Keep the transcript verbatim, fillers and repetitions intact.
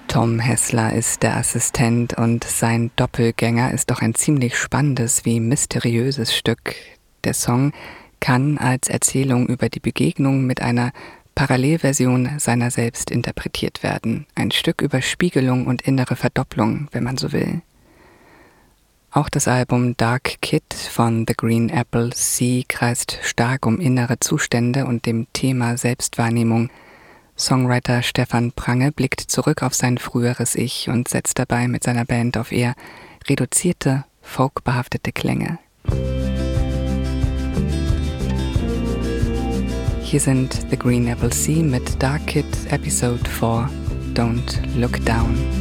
Tom Hessler ist der Assistent und sein Doppelgänger ist doch ein ziemlich spannendes wie mysteriöses Stück. Der Song kann als Erzählung über die Begegnung mit einer Parallelversion seiner selbst interpretiert werden. Ein Stück über Spiegelung und innere Verdopplung, wenn man so will. Auch das Album Dark Kid von The Green Apple Sea kreist stark um innere Zustände und dem Thema Selbstwahrnehmung. Songwriter Stefan Prange blickt zurück auf sein früheres Ich und setzt dabei mit seiner Band auf eher reduzierte, folkbehaftete Klänge. Hier sind The Green Apple Sea mit Dark Kid Episode vier, Don't Look Down.